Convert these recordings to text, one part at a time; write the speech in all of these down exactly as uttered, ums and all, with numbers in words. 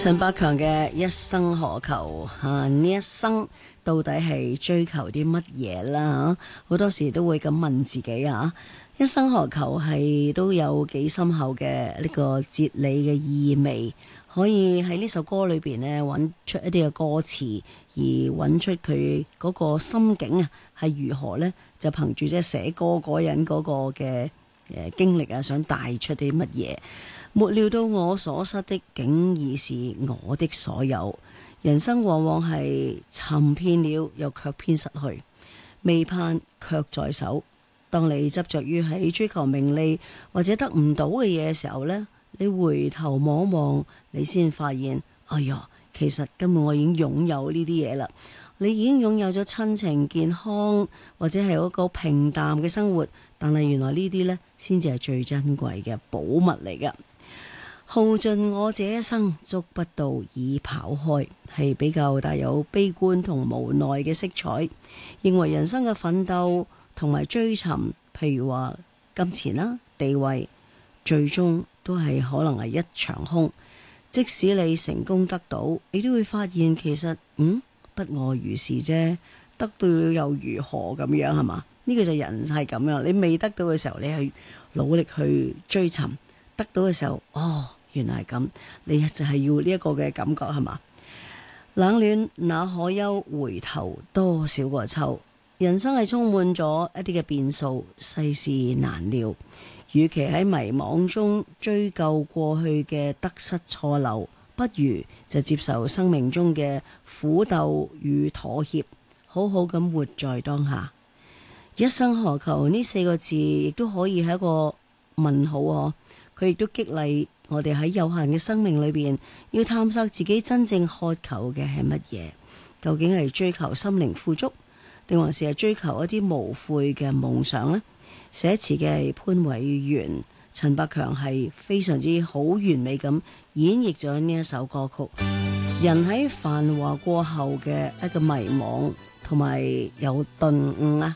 陳百強嘅一生何求啊？呢一生到底係追求啲乜嘢啦？好多時都會咁問自己啊！一生何求係都有幾深厚嘅呢個哲理嘅意味，可以喺呢首歌裏邊呢揾出一啲嘅歌詞，而揾出佢嗰個心境啊係如何呢？就憑住即係寫歌嗰人嗰個嘅誒經歷啊，想帶出啲乜嘢？沒料到我所失的，竟已是我的所有。人生往往係尋遍了，又卻偏失去，未盼卻在手。當你執着於喺追求名利或者得唔到嘅嘢嘅時候呢，你回頭望望，你先發現，哎呀，其實根本我已經擁有呢啲嘢啦。你已經擁有咗親情、健康，或者係嗰個平淡嘅生活，但係原來呢啲呢，先至係最珍貴嘅寶物嚟嘅。耗盡我這一生，捉不到已跑開，係比較帶有悲觀同無奈嘅色彩。認為人生嘅奮鬥同埋追尋，譬如話金錢啦、地位，最終都係可能係一場空。即使你成功得到，你都會發現其實嗯不外如是啫，得到又如何咁樣係嘛？呢個就人係咁樣，你未得到嘅時候，你去努力去追尋。得到嘅時候，哦，原來係咁，你就係要呢一個嘅感覺係嘛？冷暖那可休，回頭多少個秋。人生係充滿咗一啲嘅變數，世事難料。與其喺迷惘中追究過去嘅得失錯漏，不如就接受生命中嘅苦鬥與妥協，好好咁活在當下。一生何求呢四個字，亦都可以係一個問號哦。佢亦都激勵我哋喺有限嘅生命裏邊，要探索自己真正渴求嘅係乜嘢？究竟係追求心靈富足，定還是係追求一啲無悔嘅夢想呢？寫詞嘅係潘偉源，陳百強係非常之好完美咁演繹咗呢一首歌曲。人喺繁華過後嘅一個迷惘同埋有頓悟啊！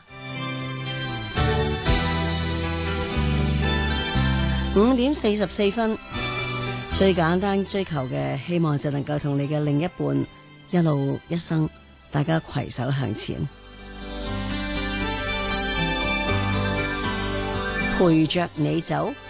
五點四十四分，最簡單追求嘅，希望就能夠同你嘅另一半一路一生，大家攜手向前，陪着你走。